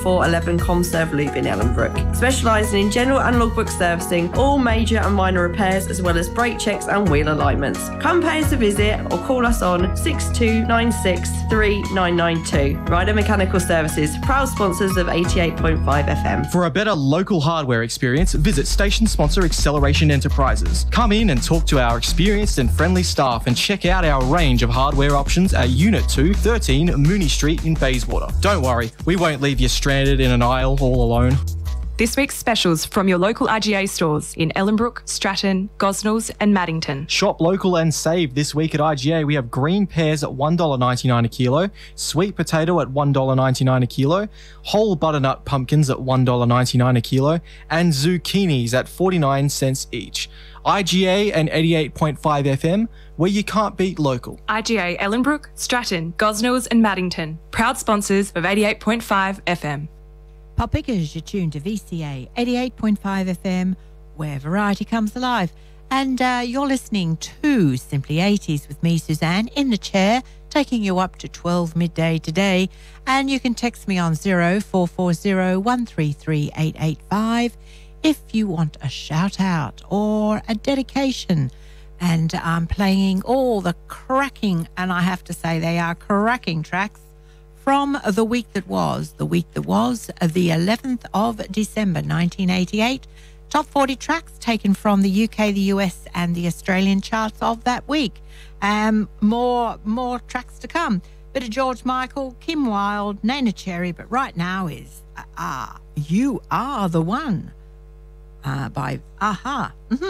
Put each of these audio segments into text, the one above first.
3411 Comserve Loop in Ellenbrook. Specialising in general and logbook servicing, all major and minor repairs, as well as brake checks and wheel alignments. Come pay us a visit or call us on 6296 3992. Ryder Mechanical Services, proud sponsors of 88.5 FM. For a better local hardware experience, visit station sponsor Acceleration Enterprises. Come in and talk to our experienced and friendly staff and check out our range of hardware options at Unit 2, 13 Mooney Street in Bayswater. Don't worry, we won't leave you stranded in an aisle all alone. This week's specials from your local IGA stores in Ellenbrook, Stratton, Gosnells and Maddington. Shop local and save this week at IGA. We have green pears at $1.99 a kilo, sweet potato at $1.99 a kilo, whole butternut pumpkins at $1.99 a kilo, and zucchinis at 49 cents each. IGA and 88.5 FM, where you can't beat local. IGA Ellenbrook, Stratton, Gosnells and Maddington, proud sponsors of 88.5 FM. Pop Pickers, you're tuned to VCA 88.5 FM, where variety comes alive. And you're listening to Simply 80s with me, Suzanne, in the chair, taking you up to 12 midday today. And you can text me on 0440 133 885 if you want a shout out or a dedication. And I'm playing all the cracking, and I have to say they are cracking tracks, from the week that was the 11th of December 1988. Top 40 tracks taken from the UK, the US and the Australian charts of that week. More tracks to come. Bit of George Michael, Kim Wilde, Neneh Cherry, but right now is You Are the One by Aha.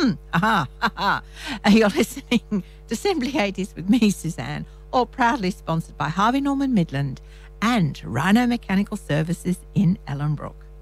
You're listening to Simply 80s with me, Suzanne, all proudly sponsored by Harvey Norman Midland and Rhino Mechanical Services in Ellenbrook.